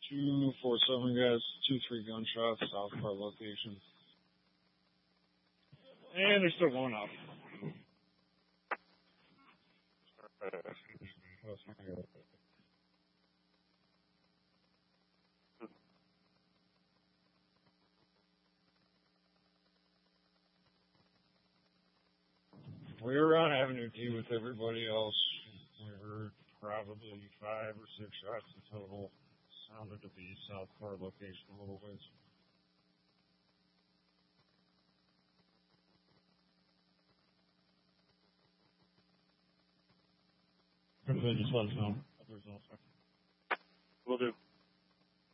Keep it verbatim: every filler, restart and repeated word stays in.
Two four seven guys, two three gunshots, south of our location. And they're still going up. We were on Avenue D with everybody else. We heard probably five or six shots in total. Sounded to be south of our location a little ways. Just let us know if there's also. Will do.